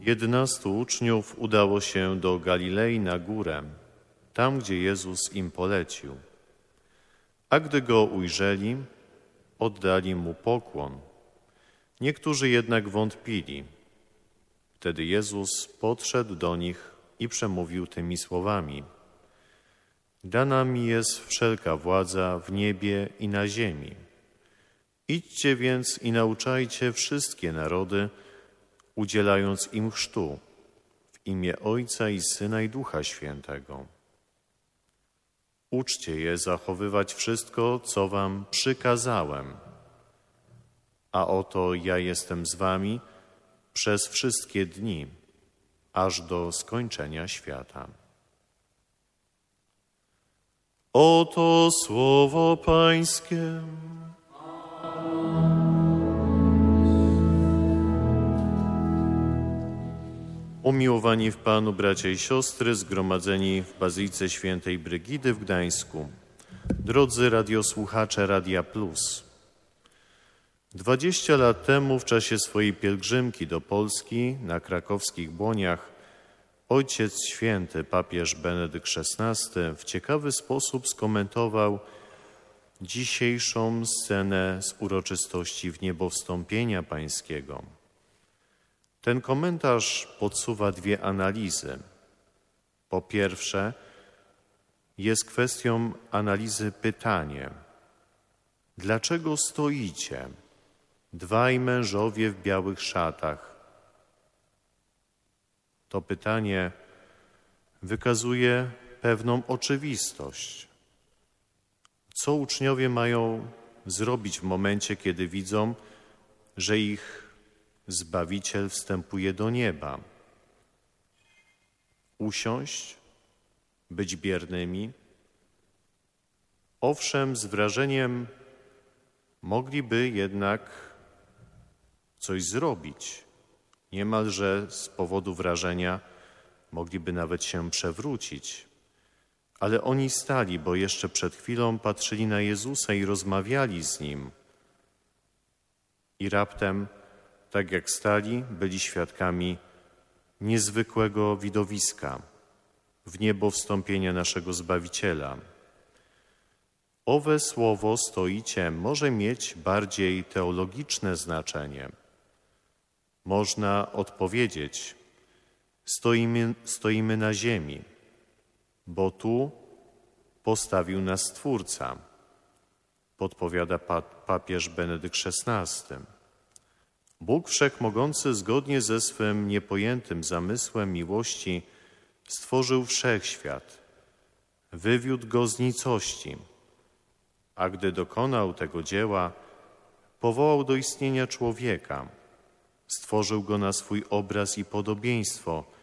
11 uczniów udało się do Galilei na górę, tam gdzie Jezus im polecił. A gdy Go ujrzeli, oddali Mu pokłon. Niektórzy jednak wątpili. Wtedy Jezus podszedł do nich i przemówił tymi słowami: Dana mi jest wszelka władza w niebie i na ziemi. Idźcie więc i nauczajcie wszystkie narody, udzielając im chrztu w imię Ojca i Syna i Ducha Świętego. Uczcie je zachowywać wszystko, co wam przykazałem. A oto ja jestem z wami przez wszystkie dni, aż do skończenia świata. Oto słowo Pańskie. Umiłowani w Panu bracia i siostry, zgromadzeni w Bazylice Świętej Brygidy w Gdańsku, drodzy radiosłuchacze Radia Plus. 20 lat temu w czasie swojej pielgrzymki do Polski na krakowskich Błoniach Ojciec Święty, papież Benedykt XVI w ciekawy sposób skomentował dzisiejszą scenę z uroczystości wniebowstąpienia Pańskiego. Ten komentarz podsuwa dwie analizy. Po pierwsze, jest kwestią analizy pytanie: dlaczego stoicie, dwaj mężowie w białych szatach? To pytanie wykazuje pewną oczywistość. Co uczniowie mają zrobić w momencie, kiedy widzą, że ich Zbawiciel wstępuje do nieba? Usiąść, być biernymi? Owszem, z wrażeniem mogliby jednak coś zrobić. Niemalże z powodu wrażenia mogliby nawet się przewrócić. Ale oni stali, bo jeszcze przed chwilą patrzyli na Jezusa i rozmawiali z Nim. I raptem, tak jak stali, byli świadkami niezwykłego widowiska, wniebowstąpienia naszego Zbawiciela. Owe słowo stoicie może mieć bardziej teologiczne znaczenie. Można odpowiedzieć: stoimy na ziemi, bo tu postawił nas Stwórca, podpowiada papież Benedykt XVI. Bóg Wszechmogący zgodnie ze swym niepojętym zamysłem miłości stworzył wszechświat, wywiódł go z nicości, a gdy dokonał tego dzieła, powołał do istnienia człowieka, stworzył go na swój obraz i podobieństwo